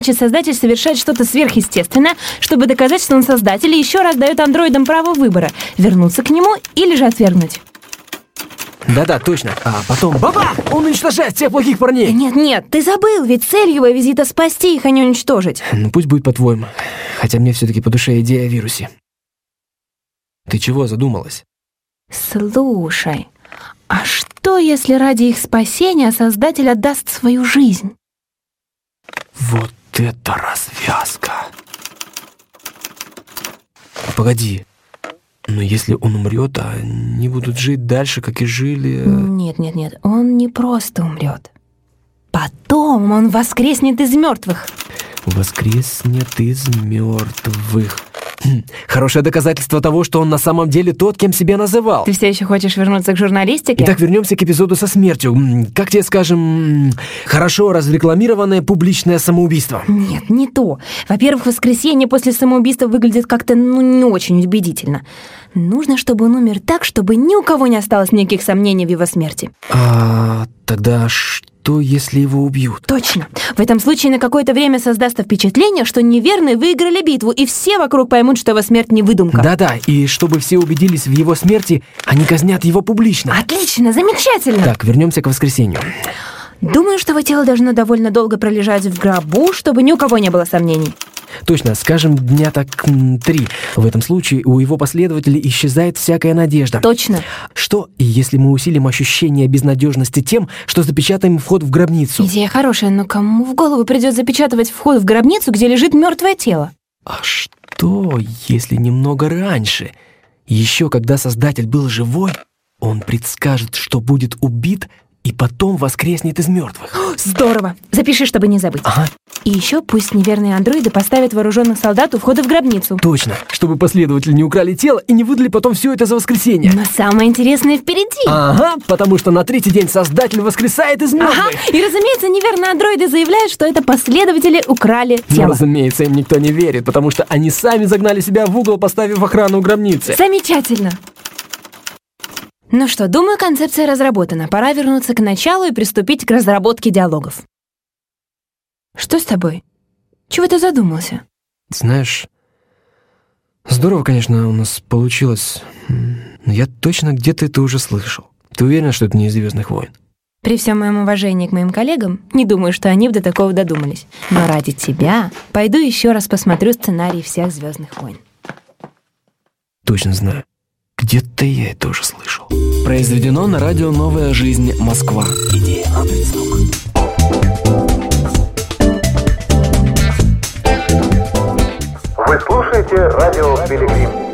Создатель совершает что-то сверхъестественное, чтобы доказать, что он создатель, и еще раз дает андроидам право выбора — вернуться к нему или же отвергнуть. Да-да, точно. А потом баба! Он уничтожает всех плохих парней! Нет, ты забыл, ведь цель его визита — спасти их, а не уничтожить. Ну пусть будет по-твоему. Хотя мне все-таки по душе идея о вирусе. Ты чего задумалась? Слушай, а что, если ради их спасения Создатель отдаст свою жизнь? Вот это развязка! Погоди. Но если он умрет, а они будут жить дальше, как и жили... Нет, он не просто умрет. Потом он воскреснет из мертвых. Воскреснет из мертвых. Хорошее доказательство того, что он на самом деле тот, кем себя называл. Ты все еще хочешь вернуться к журналистике? Итак, вернемся к эпизоду со смертью. Как тебе, скажем, хорошо разрекламированное публичное самоубийство? Нет, не то. Во-первых, воскресенье после самоубийства выглядит как-то, не очень убедительно. Нужно, чтобы он умер так, чтобы ни у кого не осталось никаких сомнений в его смерти. Тогда что, если его убьют? Точно. В этом случае на какое-то время создастся впечатление, что неверные выиграли битву, и все вокруг поймут, что его смерть не выдумка. Да-да, и чтобы все убедились в его смерти, они казнят его публично. Отлично, замечательно. Так, вернемся к воскресенью. Думаю, что его тело должно довольно долго пролежать в гробу, чтобы ни у кого не было сомнений. Точно, скажем, дня так 3. В этом случае у его последователей исчезает всякая надежда. Точно. Что, если мы усилим ощущение безнадежности тем, что запечатаем вход в гробницу? Идея хорошая, но кому в голову придет запечатывать вход в гробницу, где лежит мертвое тело? А что, если немного раньше, еще когда Создатель был живой, он предскажет, что будет убит, и потом воскреснет из мертвых? Здорово! Запиши, чтобы не забыть. Ага. И еще пусть неверные андроиды поставят вооруженных солдат у входа в гробницу. Точно, чтобы последователи не украли тело и не выдали потом все это за воскресенье. Но самое интересное впереди. Ага, потому что на 3-й день Создатель воскресает из мертвых. Ага, и разумеется, неверные андроиды заявляют, что это последователи украли тело. Но, разумеется, им никто не верит, потому что они сами загнали себя в угол, поставив охрану у гробницы. Замечательно. Ну что, думаю, концепция разработана. Пора вернуться к началу и приступить к разработке диалогов. Что с тобой? Чего ты задумался? Знаешь, здорово, конечно, у нас получилось. Но я точно где-то это уже слышал. Ты уверена, что это не из «Звездных войн»? При всем моем уважении к моим коллегам, не думаю, что они бы до такого додумались. Но ради тебя пойду еще раз посмотрю сценарий всех «Звездных войн». Точно знаю. Где-то я это уже слышал. Произведено на радио «Новая жизнь. Москва». Идея Андрей Снук. Вы слушаете радио «Пилигрим».